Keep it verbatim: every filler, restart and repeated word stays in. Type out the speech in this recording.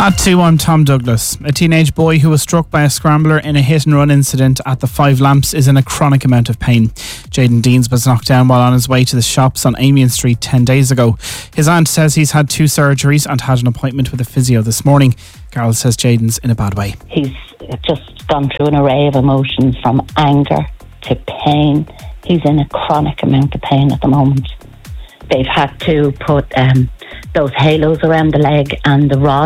At two, I'm Tom Douglas. A teenage boy who was struck by a scrambler in a hit-and-run incident at the Five Lamps is in a chronic amount of pain. Jayden Deans was knocked down while on his way to the shops on Amiens Street ten days ago. His aunt says he's had two surgeries and had an appointment with a physio this morning. Carol says Jayden's in a bad way. He's just gone through an array of emotions from anger to pain. He's in a chronic amount of pain at the moment. They've had to put um, those halos around the leg and the rod